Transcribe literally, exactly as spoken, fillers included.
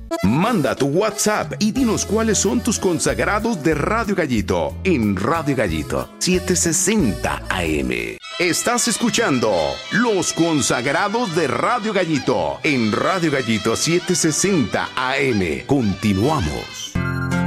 Manda tu WhatsApp y dinos cuáles son tus consagrados de Radio Gallito en Radio Gallito setecientos sesenta A M. Estás escuchando Los Consagrados de Radio Gallito en Radio Gallito setecientos sesenta A M. Continuamos.